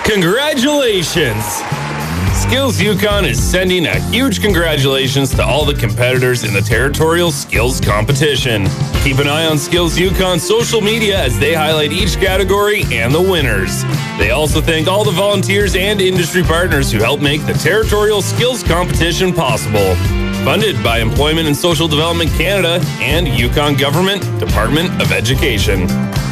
Congratulations! Skills Yukon is sending a huge congratulations to all the competitors in the Territorial Skills Competition. Keep an eye on Skills Yukon's social media as they highlight each category and the winners. They also thank all the volunteers and industry partners who help make the Territorial Skills Competition possible. Funded by Employment and Social Development Canada and Yukon Government Department of Education.